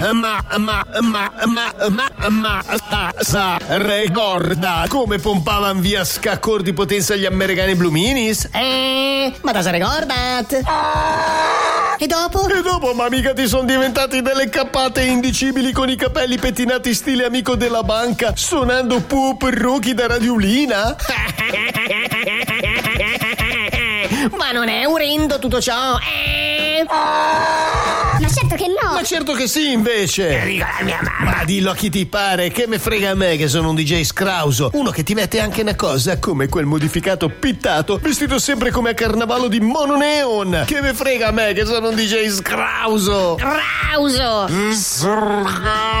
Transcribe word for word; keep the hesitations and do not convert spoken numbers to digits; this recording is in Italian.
Ma, ma, ma, ma, ma, ma, sa, sa, ricorda come pompavan via scaccor di potenza gli americani Blue Minis? Eh, ma da se ricordat? E dopo? E dopo, ma mica ti sono diventati delle cappate indicibili con i capelli pettinati stile amico della banca, suonando Pup Rookie da radiolina? Ma non è orrendo tutto ciò? Eh? Ma certo che no! Ma certo che sì, invece! Dico la mia mamma! Ma dillo a chi ti pare, che me frega a me che sono un D J scrauso, uno che ti mette anche una cosa come quel modificato pittato, vestito sempre come a carnavallo di mono neon! Che me frega a me che sono un D J scrauso! Rauso! Mm.